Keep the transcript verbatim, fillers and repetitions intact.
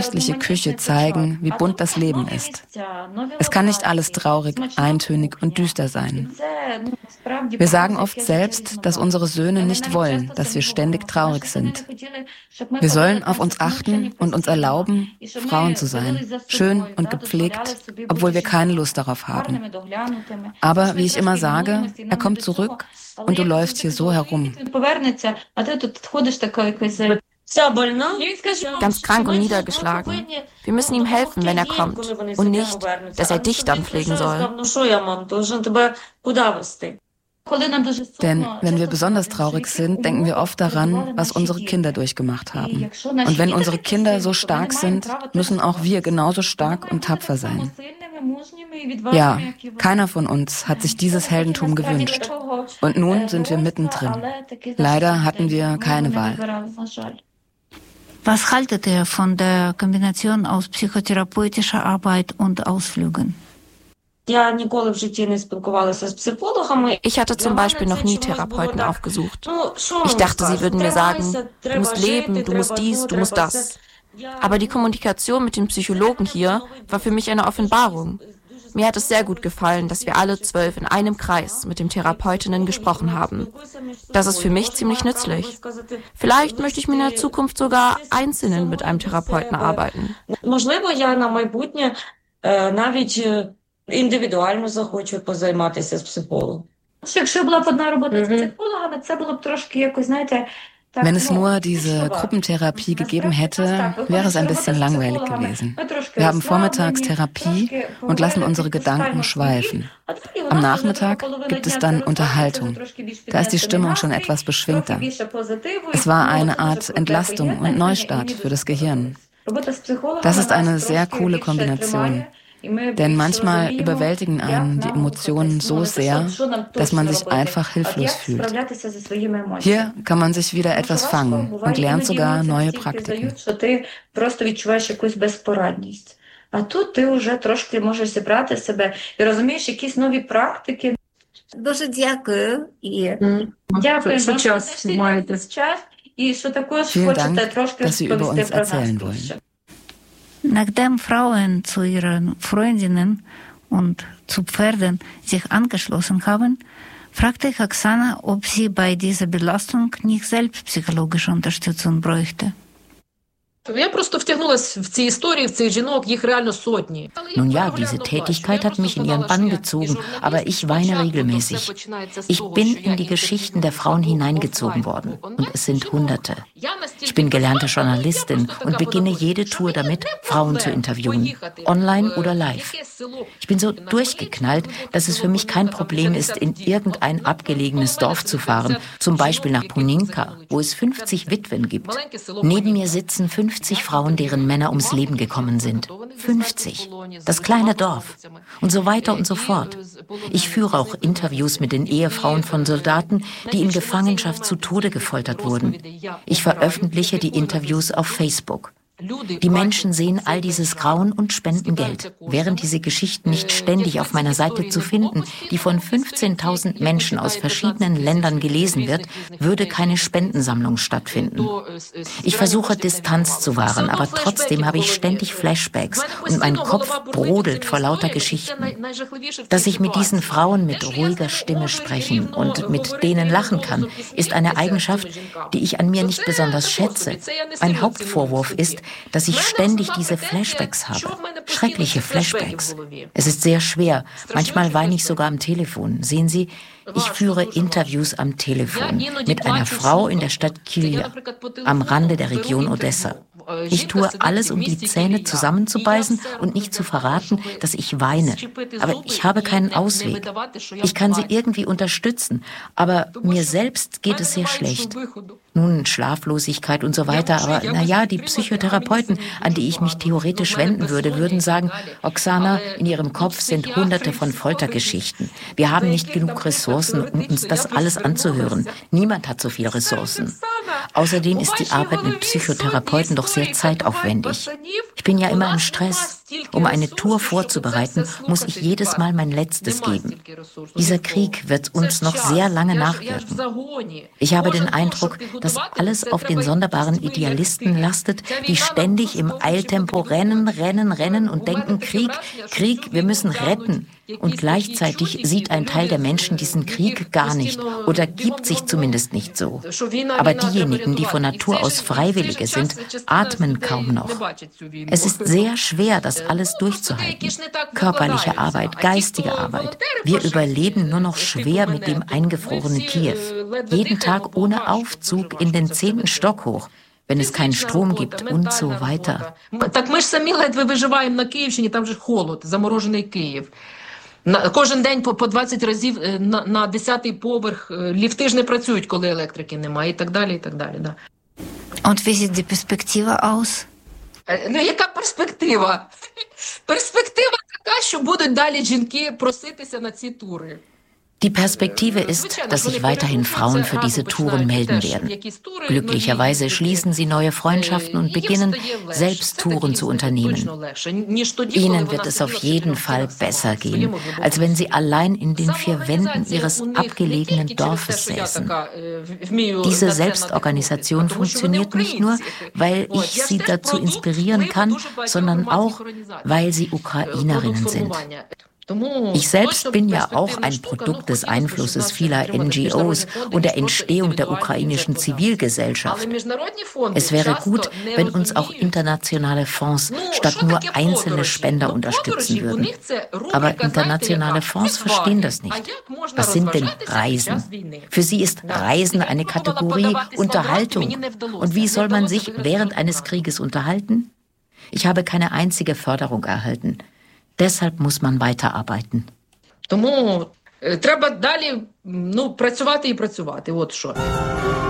köstliche Küche zeigen, wie bunt das Leben ist. Es kann nicht alles traurig, eintönig und düster sein. Wir sagen oft selbst, dass unsere Söhne nicht wollen, dass wir ständig traurig sind. Wir sollen auf uns achten und uns erlauben, Frauen zu sein, schön und gepflegt, obwohl wir keine Lust darauf haben. Aber wie ich immer sage, er kommt zurück und du läufst hier so herum. Ganz krank und niedergeschlagen. Wir müssen ihm helfen, wenn er kommt. Und nicht, dass er dich dann pflegen soll. Denn wenn wir besonders traurig sind, denken wir oft daran, was unsere Kinder durchgemacht haben. Und wenn unsere Kinder so stark sind, müssen auch wir genauso stark und tapfer sein. Ja, keiner von uns hat sich dieses Heldentum gewünscht. Und nun sind wir mittendrin. Leider hatten wir keine Wahl. Was haltet ihr von der Kombination aus psychotherapeutischer Arbeit und Ausflügen? Ich hatte zum Beispiel noch nie Therapeuten aufgesucht. Ich dachte, sie würden mir sagen, du musst leben, du musst dies, du musst das. Aber die Kommunikation mit den Psychologen hier war für mich eine Offenbarung. Mir hat es sehr gut gefallen, dass wir alle zwölf in einem Kreis mit den Therapeutinnen gesprochen haben. Das ist für mich ziemlich nützlich. Vielleicht möchte ich mir in der Zukunft sogar einzeln mit einem Therapeuten arbeiten. Індивідуально захочу позайматися з психологом. Якщо була б одна робота з психологами, це було б трошки якось, знаєте, Wenn es nur diese Gruppentherapie gegeben hätte, wäre es ein bisschen langweilig gewesen. Wir haben vormittags Therapie und lassen unsere Gedanken schweifen. Am Nachmittag gibt es dann Unterhaltung. Da ist die Stimmung schon etwas beschwingter. Es war eine Art Entlastung und Neustart für das Gehirn. Das ist eine sehr coole Kombination. Denn manchmal überwältigen einen die Emotionen so sehr, dass man sich einfach hilflos fühlt. Hier kann man sich wieder etwas fangen und lernt sogar neue Praktiken. А тут ти вже трошки можеш зібрати себе і розумієш якісь нові практики. Дуже дякую і дякую, що час маєте час і що також хочете трошки розповісти про нас. Nachdem Frauen zu ihren Freundinnen und zu Pferden sich angeschlossen haben, fragte ich Oksana, ob sie bei dieser Belastung nicht selbst psychologische Unterstützung bräuchte. Nun ja, diese Tätigkeit hat mich in ihren Bann gezogen, aber ich weine regelmäßig. Ich bin in die Geschichten der Frauen hineingezogen worden und es sind Hunderte. Ich bin gelernte Journalistin und beginne jede Tour damit, Frauen zu interviewen, online oder live. Ich bin so durchgeknallt, dass es für mich kein Problem ist, in irgendein abgelegenes Dorf zu fahren, zum Beispiel nach Puninka, wo es fünfzig Witwen gibt. Neben mir sitzen fünfzig Frauen, deren Männer ums Leben gekommen sind. fünfzig. Das kleine Dorf. Und so weiter und so fort. Ich führe auch Interviews mit den Ehefrauen von Soldaten, die in Gefangenschaft zu Tode gefoltert wurden. Ich veröffentliche die Interviews auf Facebook. Die Menschen sehen all dieses Grauen und spenden Geld. Wären diese Geschichten nicht ständig auf meiner Seite zu finden, die von fünfzehntausend Menschen aus verschiedenen Ländern gelesen wird, würde keine Spendensammlung stattfinden. Ich versuche Distanz zu wahren, aber trotzdem habe ich ständig Flashbacks und mein Kopf brodelt vor lauter Geschichten. Dass ich mit diesen Frauen mit ruhiger Stimme sprechen und mit denen lachen kann, ist eine Eigenschaft, die ich an mir nicht besonders schätze. Mein Hauptvorwurf ist, dass ich ständig diese Flashbacks habe. Schreckliche Flashbacks. Es ist sehr schwer. Manchmal weine ich sogar am Telefon. Sehen Sie, ich führe Interviews am Telefon mit einer Frau in der Stadt Kilja, am Rande der Region Odessa. Ich tue alles, um die Zähne zusammenzubeißen und nicht zu verraten, dass ich weine. Aber ich habe keinen Ausweg. Ich kann sie irgendwie unterstützen, aber mir selbst geht es sehr schlecht. Nun, Schlaflosigkeit und so weiter, aber naja, die Psychotherapeuten, an die ich mich theoretisch wenden würde, würden sagen, Oksana, in ihrem Kopf sind hunderte von Foltergeschichten. Wir haben nicht genug Ressourcen, um uns das alles anzuhören. Niemand hat so viele Ressourcen. Außerdem ist die Arbeit mit Psychotherapeuten doch sehr zeitaufwendig. Ich bin ja immer im Stress. Um eine Tour vorzubereiten, muss ich jedes Mal mein Letztes geben. Dieser Krieg wird uns noch sehr lange nachwirken. Ich habe den Eindruck, dass alles auf den sonderbaren Idealisten lastet, die ständig im Eiltempo rennen, rennen, rennen und denken, Krieg, Krieg, wir müssen retten. Und gleichzeitig sieht ein Teil der Menschen diesen Krieg gar nicht oder gibt sich zumindest nicht so. Aber diejenigen, die von Natur aus Freiwillige sind, atmen kaum noch. Es ist sehr schwer, das alles durchzuhalten. Körperliche Arbeit, geistige Arbeit. Wir überleben nur noch schwer mit dem eingefrorenen Kiew. Jeden Tag ohne Aufzug in den zehnten Stock hoch, wenn es keinen Strom gibt und so weiter. Так ми ж самі ледве виживаємо на Київщині, там же холод, заморожений Київ. Кожен день по двадцять разів на, на десятий поверх, ліфти ж не працюють, коли електрики немає, і так далі, і так далі. Да. Und wie sieht die Perspektive aus? Ну, яка перспектива? Перспектива така, що будуть далі жінки проситися на ці тури. Die Perspektive ist, dass sich weiterhin Frauen für diese Touren melden werden. Glücklicherweise schließen sie neue Freundschaften und beginnen, selbst Touren zu unternehmen. Ihnen wird es auf jeden Fall besser gehen, als wenn sie allein in den vier Wänden ihres abgelegenen Dorfes säßen. Diese Selbstorganisation funktioniert nicht nur, weil ich sie dazu inspirieren kann, sondern auch, weil sie Ukrainerinnen sind. Ich selbst bin ja auch ein Produkt des Einflusses vieler N G Os und der Entstehung der ukrainischen Zivilgesellschaft. Es wäre gut, wenn uns auch internationale Fonds statt nur einzelne Spender unterstützen würden. Aber internationale Fonds verstehen das nicht. Was sind denn Reisen? Für sie ist Reisen eine Kategorie Unterhaltung. Und wie soll man sich während eines Krieges unterhalten? Ich habe keine einzige Förderung erhalten. Deshalb muss man weiterarbeiten. Тому треба далі, ну, працювати і працювати. От що.